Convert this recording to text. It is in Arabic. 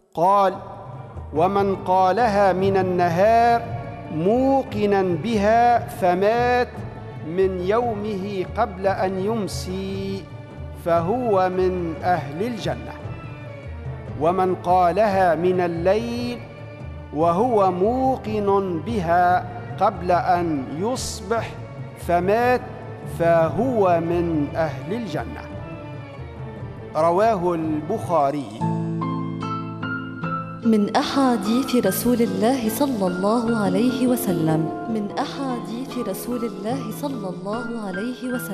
قال: ومن قالها من النهار موقنا بها فمات من يومه قبل أن يمسي فهو من أهل الجنة. ومن قالها من الليل وهو موقن بها قبل أن يصبح فمات فهو من أهل الجنة. رواه البخاري. من أحاديث رسول الله صلى الله عليه وسلم. من أحاديث رسول الله صلى الله عليه وسلم.